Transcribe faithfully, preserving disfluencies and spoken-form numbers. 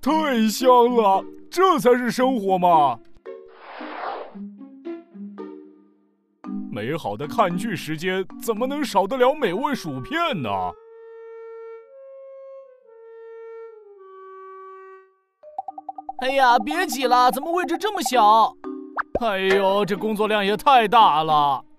太香了，这才是生活嘛！美好的看剧时间怎么能少得了美味薯片呢？ 哎呀，别挤了，怎么位置这么小？ 哎呦，这工作量也太大了！